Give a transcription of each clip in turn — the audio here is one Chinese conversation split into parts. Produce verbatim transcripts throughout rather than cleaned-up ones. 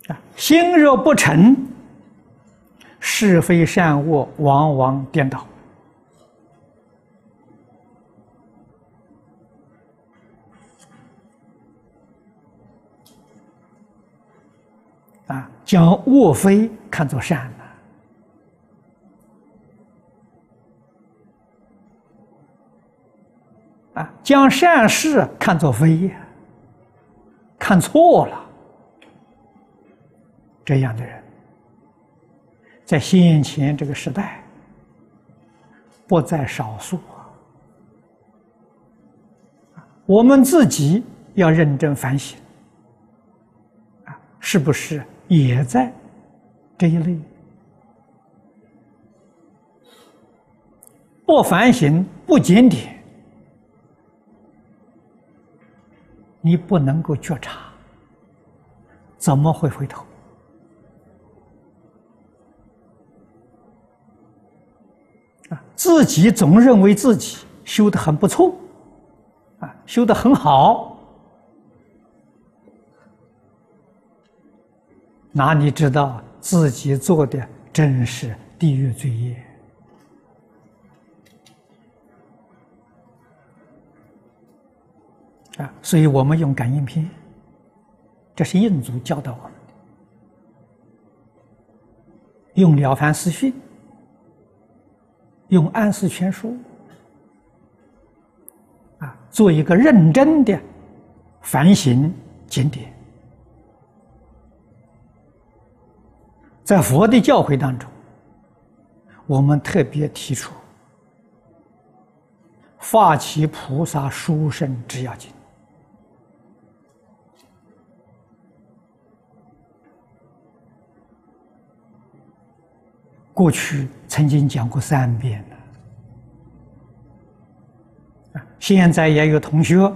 啊，心若不诚，是非善恶往往颠倒。啊，将恶非看作善了，啊，将善事看作非呀，看错了。这样的人，在先前这个时代不在少数啊。我们自己要认真反省啊，是不是也在这一类？不反省、不检点，你不能够觉察，怎么会回头？啊，自己总认为自己修得很不错，啊，修得很好，哪里知道自己做的真是地狱罪业？啊，所以我们用感应篇，这是印祖教导我们的，用《了凡四训》，用《安世全书》，啊，做一个认真的反省检点。在佛的教诲当中，我们特别提出发起菩萨殊胜之要紧。过去曾经讲过三遍了，啊，现在也有同学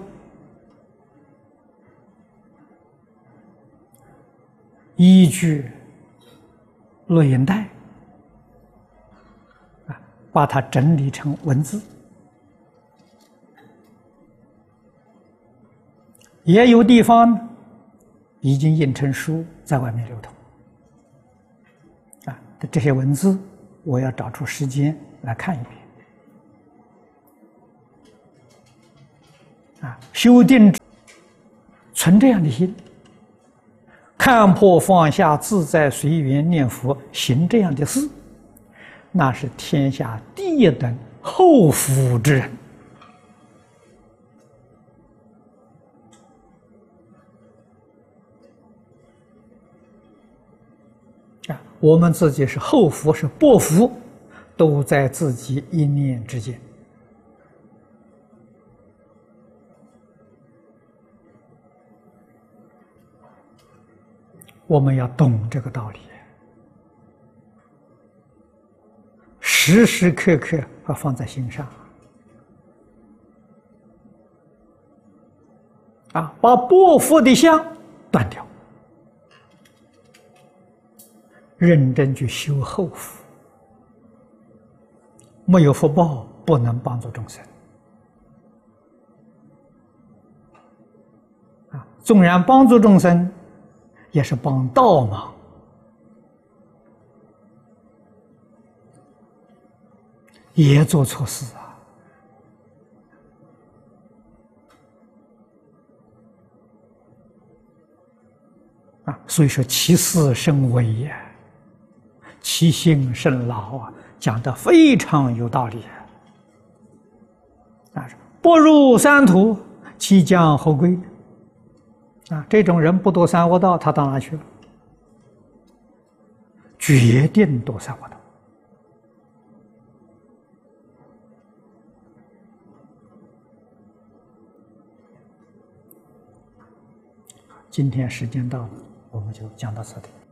依据录音带啊，把它整理成文字，也有地方已经印成书在外面流通。啊，这些文字我要找出时间来看一遍。啊，修定存这样的心，看破放下，自在随缘念佛，行这样的事，那是天下第一等厚福之人。啊，我们自己是厚福是薄福，都在自己一念之间。我们要懂这个道理，时时刻刻要放在心上，啊，把薄福的相断掉，认真去修厚福。没有福报，不能帮助众生。啊，纵然帮助众生，也是帮倒忙，也做错事啊！啊，所以说其事甚微呀，其心甚劳啊，讲得非常有道理啊！不入三途，其将何归呢？啊，这种人不堕三恶道，他到哪去了？决定堕三恶道。今天时间到了，我们就讲到这里。